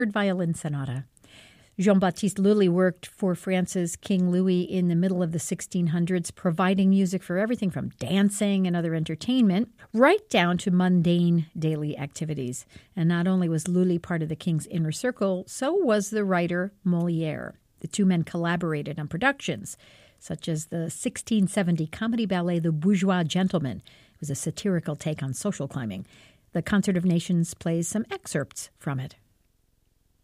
Third Violin Sonata. Jean-Baptiste Lully worked for France's King Louis in the middle of the 1600s, providing music for everything from dancing and other entertainment right down to mundane daily activities. And not only was Lully part of the king's inner circle, so was the writer Molière. The two men collaborated on productions, such as the 1670 comedy ballet The Bourgeois Gentleman. It was a satirical take on social climbing. The Concert of Nations plays some excerpts from it.